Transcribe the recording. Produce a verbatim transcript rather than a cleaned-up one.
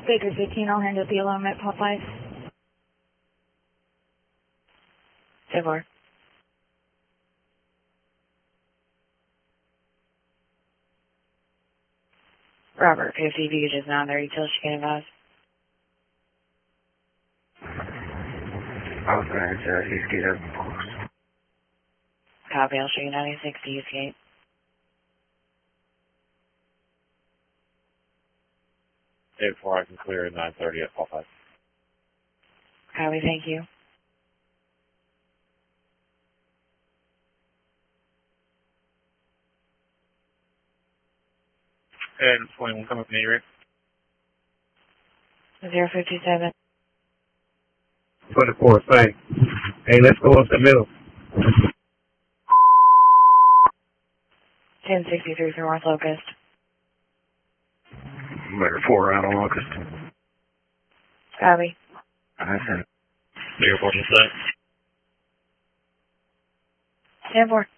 Baker fifteen, I'll handle the alarm at Popeyes. ten four. Robert, fifty, if you could just nine thirty till she can advise. I was going to uh, he's get up and post. Copy, I'll show you ninety-six to Eastgate. eight four, I can clear at nine thirty at Popeyes. Copy, thank you. And twenty-one, come up to me, Rick. zero fifty-seven. twenty-four, same. Hey, let's go up the middle. ten sixty-three for North Locust. Better four out on Locust. Copy. I said. Bigger portion set. ten four.